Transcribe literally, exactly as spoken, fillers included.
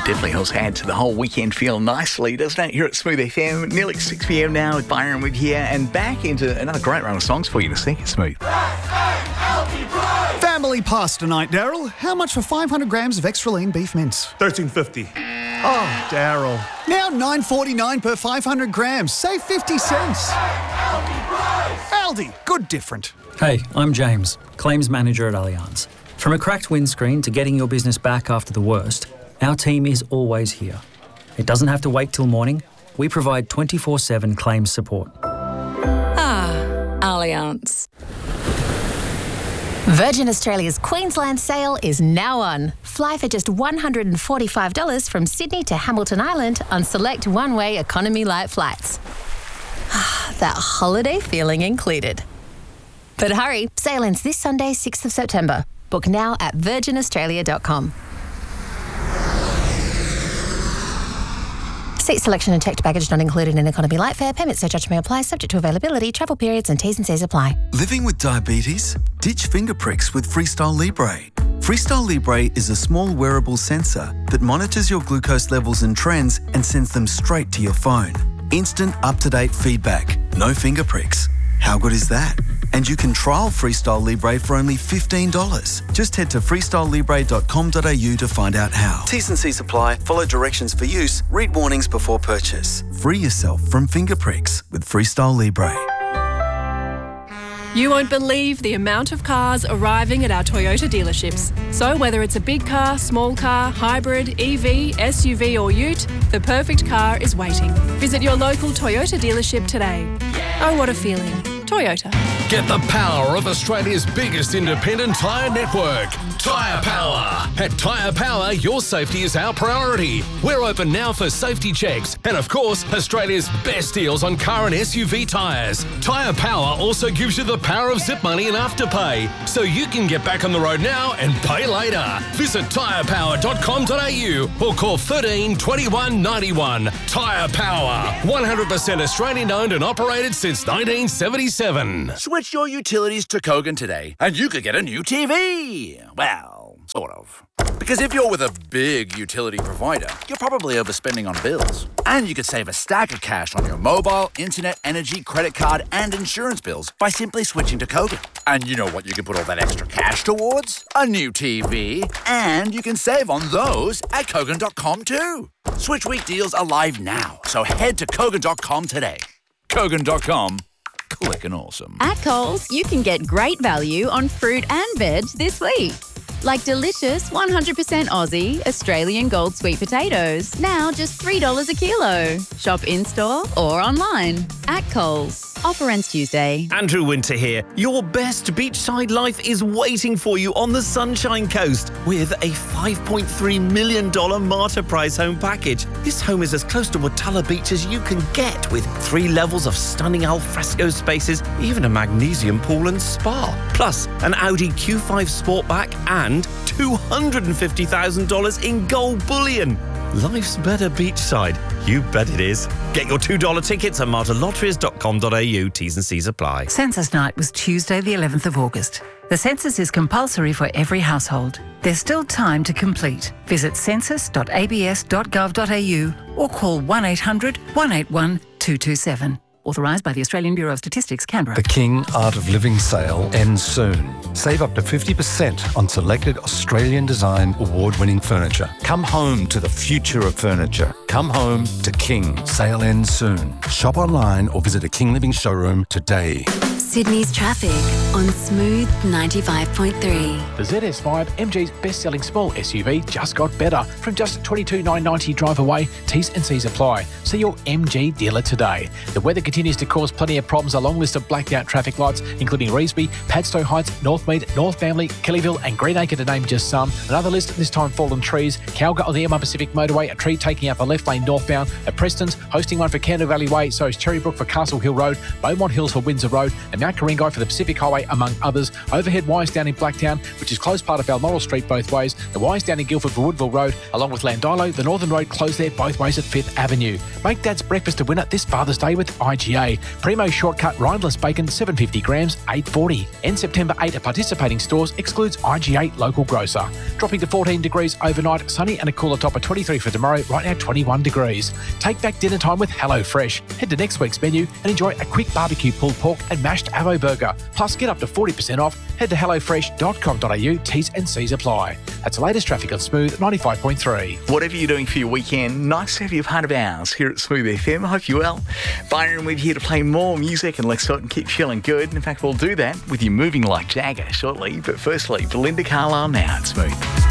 Definitely helps add to the whole weekend feel nicely, doesn't it? Here at Smooth F M, nearly six p.m. now with Byron with here, and back into another great round of songs for you to sing. It's Smooth. Family pasta night, Daryl. How much for five hundred grams of extra lean beef mince? thirteen fifty. Oh, Daryl. Now nine forty-nine per five hundred grams. Save fifty cents. Aldi, good different. Hey, I'm James, Claims Manager at Allianz. From a cracked windscreen to getting your business back after the worst, our team is always here. It doesn't have to wait till morning. We provide twenty-four seven claims support. Ah, Allianz. Virgin Australia's Queensland sale is now on. Fly for just one hundred forty-five dollars from Sydney to Hamilton Island on select one-way economy light flights. That holiday feeling included. But hurry, sale ends this Sunday, sixth of September. Book now at virgin australia dot com. Seat selection and checked baggage not included in economy light fare. Payment surcharge may apply, subject to availability, travel periods and T's and C's apply. Living with diabetes? Ditch finger pricks with Freestyle Libre. Freestyle Libre is a small wearable sensor that monitors your glucose levels and trends and sends them straight to your phone. Instant, up-to-date feedback. No finger pricks. How good is that? And you can trial Freestyle Libre for only fifteen dollars. Just head to freestyle libre dot com dot a u to find out how. T's and C's apply. Follow directions for use. Read warnings before purchase. Free yourself from finger pricks with Freestyle Libre. You won't believe the amount of cars arriving at our Toyota dealerships. So whether it's a big car, small car, hybrid, E V, S U V or ute, the perfect car is waiting. Visit your local Toyota dealership today. Oh, what a feeling. Toyota. Get the power of Australia's biggest independent tyre network. Tyre Power. At Tyre Power, your safety is our priority. We're open now for safety checks and, of course, Australia's best deals on car and S U V tyres. Tyre Power also gives you the power of zip money and afterpay, so you can get back on the road now and pay later. Visit tyre power dot com dot a u or call thirteen twenty-one ninety-one. Tyre Power. one hundred percent Australian owned and operated since nineteen seventy-seven. Switch your utilities to Kogan today and you could get a new T V. Well, sort of. Because if you're with a big utility provider, you're probably overspending on bills. And you could save a stack of cash on your mobile, internet, energy, credit card, and insurance bills by simply switching to Kogan. And you know what you can put all that extra cash towards? A new T V. And you can save on those at Kogan dot com too. Switch week deals are live now, so head to Kogan dot com today. Kogan dot com. Quick and awesome. At Coles, you can get great value on fruit and veg this week. Like delicious one hundred percent Aussie Australian gold sweet potatoes, now just three dollars a kilo. Shop in-store or online. At Coles. Offer ends Tuesday. Andrew Winter here. Your best beachside life is waiting for you on the Sunshine Coast with a five point three million dollars Martyr Prize home package. This home is as close to Watala Beach as you can get, with three levels of stunning alfresco spaces, even a magnesium pool and spa. Plus, an Audi Q five Sportback and two hundred fifty thousand dollars in gold bullion. Life's better beachside. You bet it is. Get your two dollar tickets at martyr lotteries dot com dot a u. T's and C's apply. Census night was Tuesday the eleventh of August. The census is compulsory for every household. There's still time to complete. Visit census dot a b s dot gov dot a u or call one eight hundred one eight one two two seven. Authorised by the Australian Bureau of Statistics, Canberra. The King Art of Living sale ends soon. Save up to fifty percent on selected Australian design award-winning furniture. Come home to the future of furniture. Come home to King. Sale ends soon. Shop online or visit a King Living showroom today. Sydney's traffic on Smooth ninety-five point three. The Z S five, M G's best-selling small S U V, just got better. From just twenty-two thousand nine hundred ninety drive away, T's and C's apply. See your M G dealer today. The weather continues to cause plenty of problems. A long list of blacked out traffic lights, including Revesby, Padstow Heights, Northmead, North Family, Kellyville and Greenacre, to name just some. Another list, this time fallen trees. Calga on the M one Pacific Motorway, a tree taking out the left lane northbound. At Preston's, hosting one for Candle Valley Way, so is Cherrybrook for Castle Hill Road, Beaumont Hills for Windsor Road, and and Mount Karingai for the Pacific Highway, among others. Overhead wires down in Blacktown, which is closed part of Balmoral Street both ways. The wires down in Guildford for Woodville Road, along with Landilo, the Northern Road closed there both ways at Fifth Avenue. Make Dad's breakfast a winner this Father's Day with I G A. Primo Shortcut rindless bacon, seven hundred fifty grams, eight forty. End September eighth at participating stores, excludes I G A local grocer. Dropping to fourteen degrees overnight, sunny and a cooler top of twenty-three for tomorrow, right now twenty-one degrees. Take back dinner time with HelloFresh. Head to next week's menu and enjoy a quick barbecue pulled pork and mashed avo burger. Plus, get up to forty percent off. Head to hello fresh dot com dot a u. T's and C's apply. That's the latest traffic on Smooth ninety-five point three. Whatever you're doing for your weekend, nice to have you a part of ours here at Smooth F M. I hope you're well. Byron, we're here to play more music and let's sort and keep feeling good. In fact, we'll do that with you moving like Jagger shortly. But firstly, Belinda Carlisle now at Smooth.